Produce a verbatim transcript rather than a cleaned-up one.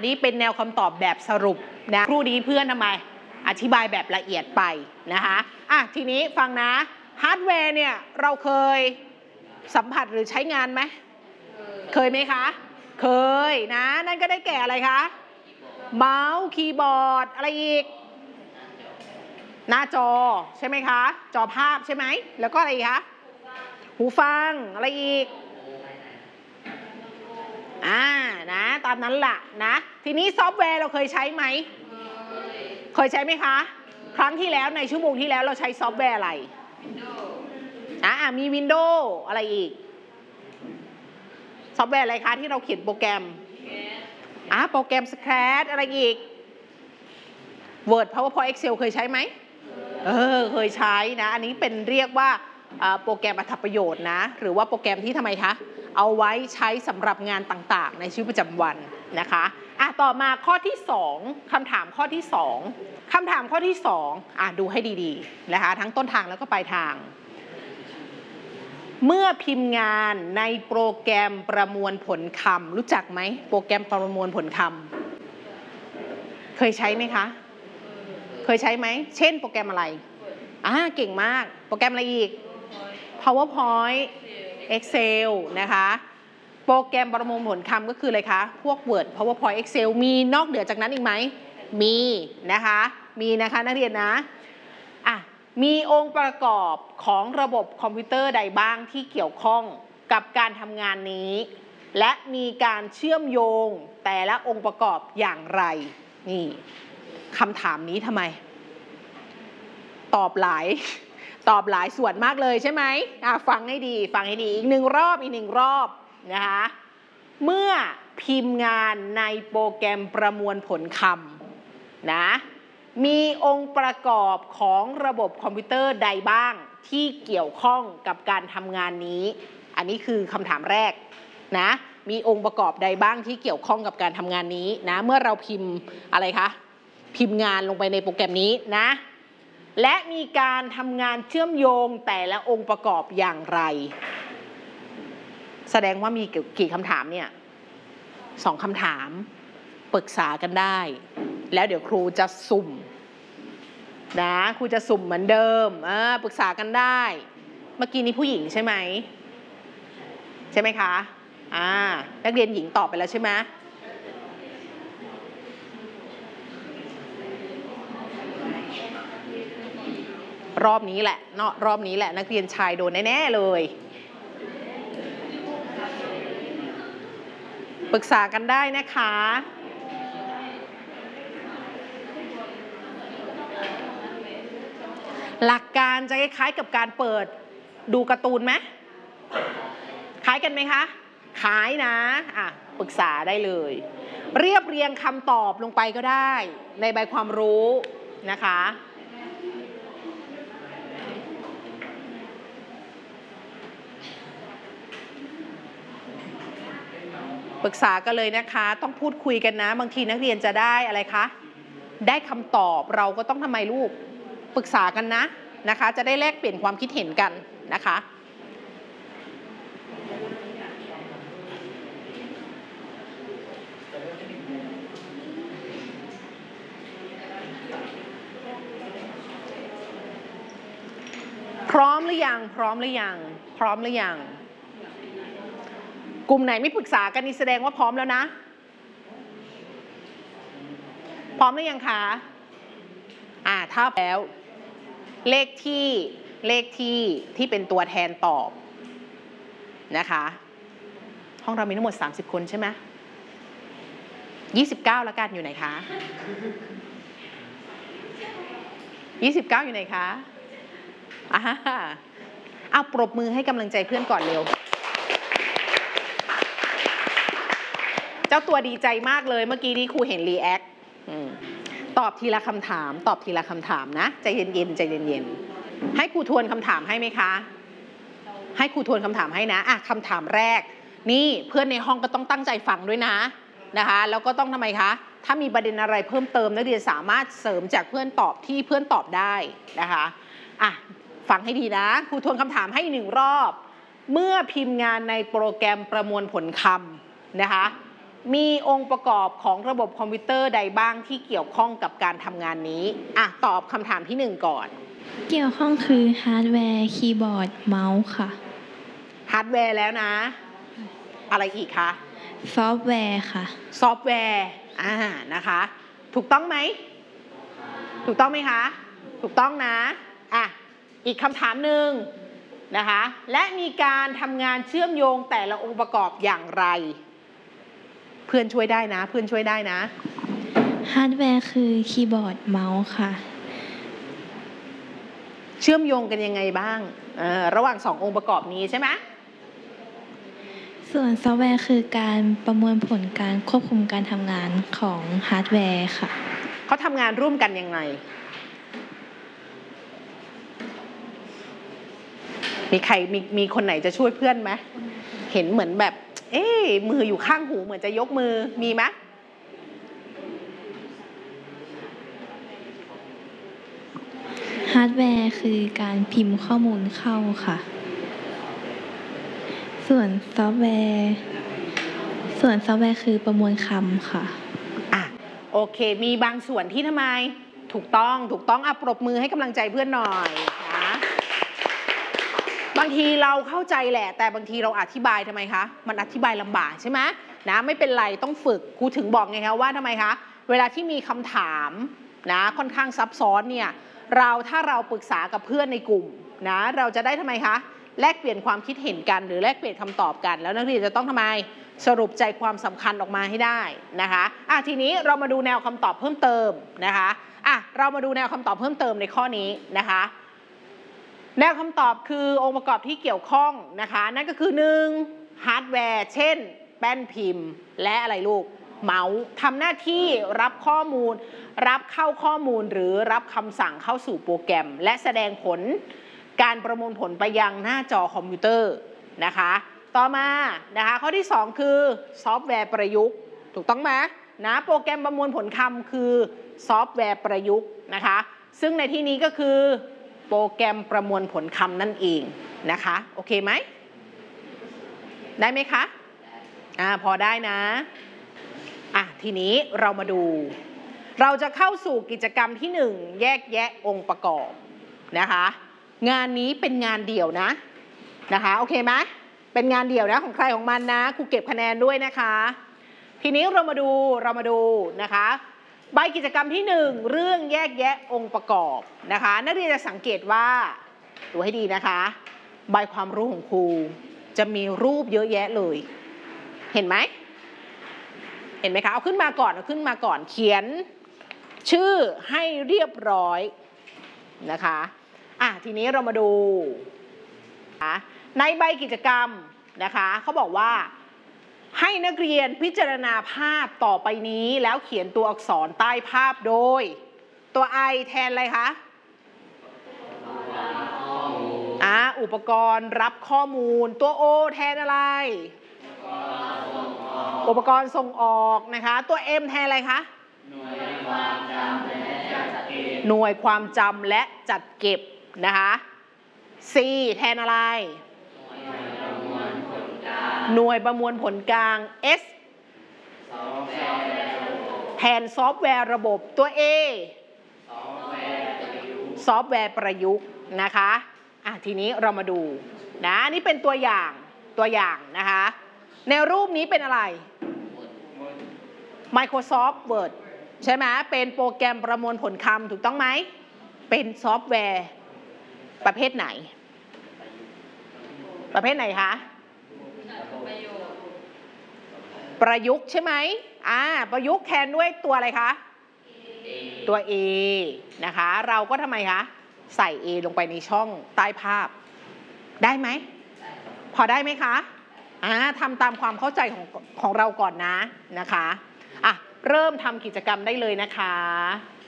นนี้เป็นแนวคำตอบแบบสรุปนะครูนี้เพื่อนทำไมอธิบายแบบละเอียดไปนะคะอ่ะทีนี้ฟังนะฮาร์ดแวร์เนี่ยเราเคยสัมผัสหรือใช้งานไหมเคยไหมคะเคยนะนั่นก็ได้แก่อะไรคะเมาส์คีย์บอร์ดอะไรอีกหน้าจอใช่ไหมคะจอภาพใช่ไหมแล้วก็อะไรอีกคะหูฟังอะไรอีกอ่านะตามนั้นล่ะนะทีนี้ซอฟต์แวร์เราเคยใช้ไหมเคยใช้ไหมคะครั้งที่แล้วในชั่วโมงที่แล้วเราใช้ซอฟต์แวร์อะไรอ่ามี Windows อะไรอีกซอฟต์แวร์อะไรคะที่เราเขียนโปรแกรมอ่าโปรแกรม Scratch อะไรอีก Word PowerPoint Excel เคยใช้ไหมเออเคยใช้นะอันนี้เป็นเรียกว่าโปรแกรมอัตประโยชน์นะหรือว่าโปรแกรมที่ทำไมคะเอาไว้ใช้สำหรับงานต่างๆในชีวิตประจำวันนะคะอ่ะต่อมาข้อที่สองคำถามข้อที่สองคำถามข้อที่สองอ่ะดูให้ดีๆนะคะทั้งต้นทางแล้วก็ปลายทางเมื่อพิมพ์งานในโปรแกรมประมวลผลคำรู้จักไหมโปรแกรมประมวลผลคำเคยใช้ไหมคะเคยใช้ไหมเช่นโปรแกรมอะไรอ่าเก่งมากโปรแกรมอะไรอีก PowerPoint Excel นะคะโปรแกรมประมวลผลคำก็คืออะไรคะพวก Word PowerPoint Excel มีนอกเหนือจากนั้นอีกไหมมีนะคะมีนะคะนักเรียนนะอ่ะมีองค์ประกอบของระบบคอมพิวเตอร์ใดบ้างที่เกี่ยวข้องกับการทำงานนี้และมีการเชื่อมโยงแต่ละองค์ประกอบอย่างไรนี่คำถามนี้ทำไมตอบหลายตอบหลายส่วนมากเลยใช่ไหมอ่ะฟังให้ดีฟังให้ดีอีกหนึ่งรอบอีกหนึ่งรอบนะคะเมื่อพิมพ์งานในโปรแกรมประมวลผลคำนะมีองค์ประกอบของระบบคอมพิวเตอร์ใดบ้างที่เกี่ยวข้องกับการทำงานนี้อันนี้คือคำถามแรกนะมีองค์ประกอบใดบ้างที่เกี่ยวข้องกับการทำงานนี้นะเมื่อเราพิมพ์อะไรคะพิมพ์งานลงไปในโปรแกรมนี้นะและมีการทำงานเชื่อมโยงแต่ละองค์ประกอบอย่างไรแสดงว่ามีกี่คำถามเนี่ยสองคำถามปรึกษากันได้แล้วเดี๋ยวครูจะสุ่มนะครูจะสุ่มเหมือนเดิมอ่าปรึกษากันได้เมื่อกี้นี้ผู้หญิงใช่ไหมใช่ไหมคะอ่านักเรียนหญิงตอบไปแล้วใช่ไหมรอบนี้แหละเนาะรอบนี้แหละนักเรียนชายโดนแน่ๆเลยปรึกษากันได้นะคะหลักการจะคล้ายๆกับการเปิดดูการ์ตูนไหมคล้ายกันไหมคะคล้ายนะอ่ะปรึกษาได้เลยเรียบเรียงคำตอบลงไปก็ได้ในใบความรู้นะคะปรึกษากันเลยนะคะต้องพูดคุยกันนะบางทีนักเรียนจะได้อะไรคะได้คำตอบเราก็ต้องทำไมลูกปรึกษากันนะนะคะจะได้แลกเปลี่ยนความคิดเห็นกันนะคะพร้อมหรือยังพร้อมหรือยังพร้อมหรือยังกลุ่มไหนไม่ปรึกษากันนี่แสดงว่าพร้อมแล้วนะพร้อมหรือยังคะอ่าถ้าแล้วเลขที่เลขที่ที่เป็นตัวแทนตอบนะคะห้องเรามีทั้งหมดสามสิบคนใช่ไหมยี่สิบเก้าแล้วกันอยู่ไหนคะยี่สิบเก้าอยู่ไหนคะอ่าเอาปรบมือให้กำลังใจเพื่อนก่อนเร็วเจ้าตัวดีใจมากเลยเมื่อกี้นี้ครูเห็นรีแอคตอบทีละคำถามตอบทีละคำถามนะใจเย็นๆใจเย็นๆให้ครูทวนคำถามให้ไหมคะให้ครูทวนคำถามให้นะอ่ะคำถามแรกนี่เพื่อนในห้องก็ต้องตั้งใจฟังด้วยนะนะคะแล้วก็ต้องทำไมคะถ้ามีประเด็นอะไรเพิ่มเติมนักเรียนสามารถเสริมจากเพื่อนตอบที่เพื่อนตอบได้นะคะอ่ะฟังให้ดีนะครูทวนคำถามให้หนึ่งรอบเมื่อพิมพ์งานในโปรแกรมประมวลผลคำนะคะมีองค์ประกอบของระบบคอมพิวเตอร์ใดบ้างที่เกี่ยวข้องกับการทำงานนี้อ่ะตอบคำถามที่หนึ่งก่อนเกี่ยวข้องคือฮาร์ดแวร์คีย์บอร์ดเมาส์ค่ะฮาร์ดแวร์แล้วนะอะไรอีกคะซอฟต์แวร์ค่ะซอฟต์แวร์อ่านะคะถูกต้องไหมถูกต้องไหมคะถูกต้องนะอ่ะอีกคำถามหนึ่งนะคะและมีการทำงานเชื่อมโยงแต่ละองค์ประกอบอย่างไรเพื่อนช่วยได้นะเพื่อนช่วยได้นะฮาร์ดแวร์คือคีย์บอร์ดเมาส์ค่ะเชื่อมโยงกันยังไงบ้างเออระหว่างสององค์ประกอบนี้ใช่ไหมส่วนซอฟต์แวร์คือการประมวลผลการควบคุมการทำงานของฮาร์ดแวร์ค่ะเขาทำงานร่วมกันยังไงมีใครมีมีคนไหนจะช่วยเพื่อนไหมเห็นเหมือนแบบเอ๊ะมืออยู่ข้างหูเหมือนจะยกมือมีไหมฮาร์ดแวร์คือการพิมพ์ข้อมูลเข้าค่ะส่วนซอฟต์แวร์ส่วนซอฟต์แวร์คือประมวลคำค่ะอ่ะโอเคมีบางส่วนที่ทำไมถูกต้องถูกต้องอ่ะปรบมือให้กำลังใจเพื่อนหน่อยนะบางทีเราเข้าใจแหละแต่บางทีเราอธิบายทำไมคะมันอธิบายลำบากใช่ไหมนะไม่เป็นไรต้องฝึกครูถึงบอกไงคะว่าทำไมคะเวลาที่มีคำถามนะค่อนข้างซับซ้อนเนี่ยเราถ้าเราปรึกษากับเพื่อนในกลุ่มนะเราจะได้ทำไมคะแลกเปลี่ยนความคิดเห็นกันหรือแลกเปลี่ยนคำตอบกันแล้วนักเรียนจะต้องทำไมสรุปใจความสำคัญออกมาให้ได้นะคะอ่ะทีนี้เรามาดูแนวคำตอบเพิ่มเติมนะคะอ่ะเรามาดูแนวคำตอบเพิ่มเติมในข้อนี้นะคะแนวคำตอบคือองค์ประกอบที่เกี่ยวข้องนะคะนั่นก็คือหนึ่งฮาร์ดแวร์เช่นแป้นพิมพ์และอะไรลูกเมาส์ทำหน้าที่รับข้อมูลรับเข้าข้อมูลหรือรับคำสั่งเข้าสู่โปรแกรมและแสดงผลการประมวลผลไปยังหน้าจอคอมพิวเตอร์นะคะต่อมานะคะข้อที่สองคือซอฟต์แวร์ประยุกต์ถูกต้องไหมนะโปรแกรมประมวลผลคำคือซอฟต์แวร์ประยุกต์นะคะซึ่งในที่นี้ก็คือโปรแกรมประมวลผลคำนั่นเองนะคะโอเคไหมได้ไหมคะอ่าพอได้นะอ่ะทีนี้เรามาดูเราจะเข้าสู่กิจกรรมที่หนึ่งแยกแยะองค์ประกอบนะคะงานนี้เป็นงานเดี่ยวนะนะคะโอเคไหมเป็นงานเดี่ยวนะของใครของมันนะครูเก็บคะแนนด้วยนะคะทีนี้เรามาดูเรามาดูนะคะใบกิจกรรมที่หนึ่งเรื่องแยกแยะองค์ประกอบนะคะนักเรียนจะสังเกตว่าดูให้ดีนะคะใบความรู้ของครูจะมีรูปเยอะแยะเลยเห็นไหมเห็นไหมคะเอาขึ้นมาก่อนเอาขึ้นมาก่อนเขียนชื่อให้เรียบร้อยนะคะอ่ะทีนี้เรามาดูในใบกิจกรรมนะคะเขาบอกว่าให้นักเรียนพิจารณาภาพต่อไปนี้แล้วเขียนตัวอักษรใต้ภาพโดยตัว I แทนอะไรคะอ่ะอุปกรณ์รับข้อมูลตัว O แทนอะไรอุปกรณ์ส่งออกนะคะตัว M แทนอะไรคะหน่วยความจำและจัดเก็บหน่วยความจำและจัดเก็บนะคะ C แทนอะไรหน่วยประมวลผลกลาง S แทนซอฟต์แวร์ระบบตัว A ซอฟต์แวร์ประยุกต์นะคะอ่ะทีนี้เรามาดูนะนี่เป็นตัวอย่างตัวอย่างนะคะในรูปนี้เป็นอะไร Microsoft Word ใช่ไหมเป็นโปรแกรมประมวลผลคำถูกต้องไหมเป็นซอฟต์แวร์ประเภทไหนประเภทไหนคะประยุกต์ใช่ไหมอ่าประยุกต์แทนด้วยตัวอะไรคะตัว A นะคะเราก็ทำไมคะใส่ A ลงไปในช่องใต้ภาพได้ไหมพอได้ไหมคะอ่าทำตามความเข้าใจของของเราก่อนนะนะคะอ่ะเริ่มทำกิจกรรมได้เลยนะคะ